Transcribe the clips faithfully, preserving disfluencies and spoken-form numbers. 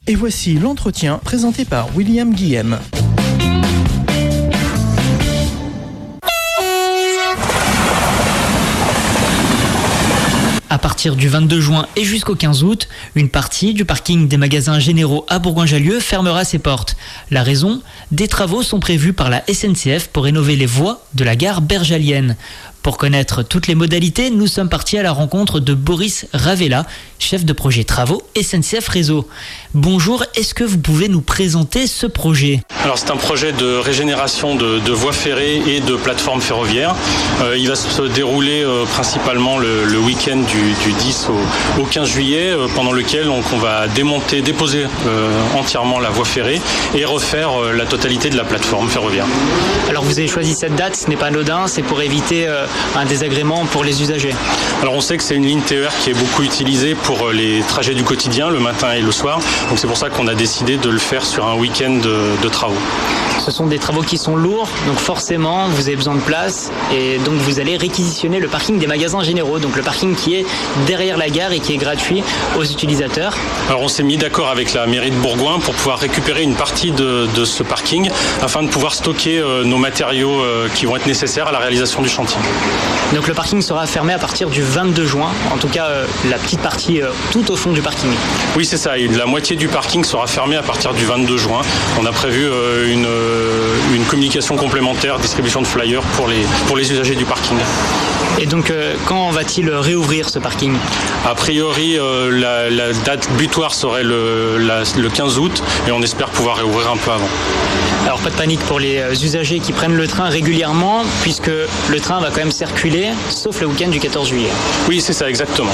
Et voici l'entretien présenté par William Guillem. À partir du vingt-deux juin et jusqu'au quinze août, une partie du parking des magasins généraux à Bourgoin-Jallieu fermera ses portes. La raison ? Des travaux sont prévus par la S N C F pour rénover les voies de la gare bergalienne. Pour connaître toutes les modalités, nous sommes partis à la rencontre de Boris Ravella, chef de projet travaux S N C F Réseau. Bonjour, est-ce que vous pouvez nous présenter ce projet ? Alors c'est un projet de régénération de, de voies ferrées et de plateformes ferroviaires. Euh, il va se dérouler euh, principalement le, le week-end du, du dix au, au quinze juillet, euh, pendant lequel donc, on va démonter, déposer euh, entièrement la voie ferrée et refaire euh, la totalité de la plateforme ferroviaire. Alors vous avez choisi cette date, ce n'est pas anodin, c'est pour éviter euh, un désagrément pour les usagers. Alors on sait que c'est une ligne T E R qui est beaucoup utilisée pour les trajets du quotidien, le matin et le soir. Donc c'est pour ça qu'on a décidé de le faire sur un week-end de, de travaux. Ce sont des travaux qui sont lourds, donc forcément vous avez besoin de place et donc vous allez réquisitionner le parking des magasins généraux, donc le parking qui est derrière la gare et qui est gratuit aux utilisateurs. Alors on s'est mis d'accord avec la mairie de Bourgoin pour pouvoir récupérer une partie de, de ce parking afin de pouvoir stocker euh, nos matériaux euh, qui vont être nécessaires à la réalisation du chantier. Donc le parking sera fermé à partir du vingt-deux juin, en tout cas euh, la petite partie euh, tout au fond du parking. Oui c'est ça, et la moitié du parking sera fermée à partir du vingt-deux juin. On a prévu euh, une, euh, une communication complémentaire, distribution de flyers pour les, pour les usagers du parking. Et donc euh, quand va-t-il réouvrir ce parking ? A priori euh, la, la date butoir serait le, la, le quinze août et on espère pouvoir réouvrir un peu avant. Alors pas de panique pour les usagers qui prennent le train régulièrement puisque le train va quand même circuler sauf le week-end du quatorze juillet. Oui c'est ça exactement.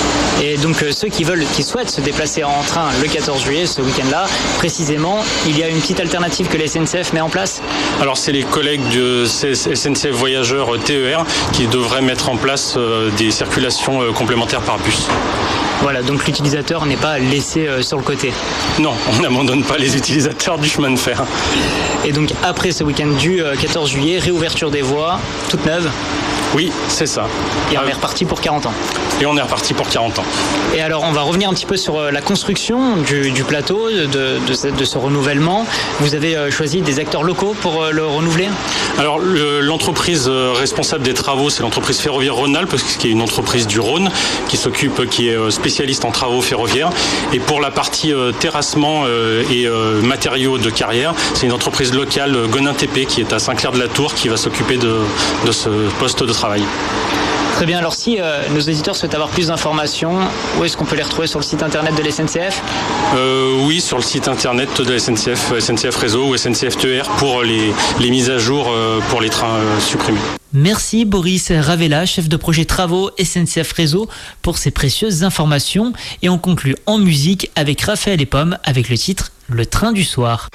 Et donc euh, ceux qui veulent, qui souhaitent se déplacer en train le quatorze juillet, ce week-end-là, précisément, il y a une petite alternative que la S N C F met en place ? Alors c'est les collègues de S N C F Voyageurs T E R qui devraient mettre en place euh, des circulations euh, complémentaires par bus. Voilà, donc l'utilisateur n'est pas laissé euh, sur le côté. Non, on n'abandonne pas les utilisateurs du chemin de fer. Et donc après ce week-end du euh, quatorze juillet, réouverture des voies, toutes neuves ? Oui, c'est ça. Et on est reparti pour quarante ans. Et on est reparti pour quarante ans. Et alors, on va revenir un petit peu sur la construction du, du plateau, de, de, ce, de ce renouvellement. Vous avez choisi des acteurs locaux pour le renouveler ? Alors, le, l'entreprise responsable des travaux, c'est l'entreprise Ferroviaire Rhône-Alpes, qui est une entreprise du Rhône, qui s'occupe, qui est spécialiste en travaux ferroviaires. Et pour la partie euh, terrassement euh, et euh, matériaux de carrière, c'est une entreprise locale, Gonin T P, qui est à Saint-Clair-de-la-Tour, qui va s'occuper de, de ce poste de travail. Très bien, alors si euh, nos auditeurs souhaitent avoir plus d'informations, où est-ce qu'on peut les retrouver sur le site internet de la S N C F ? euh, Oui, sur le site internet de la S N C F, S N C F Réseau ou S N C F T E R pour les, les mises à jour euh, pour les trains euh, supprimés. Merci Boris Ravella, chef de projet travaux S N C F Réseau, pour ces précieuses informations. Et on conclut en musique avec Raphaël et Pomme avec le titre « Le train du soir ».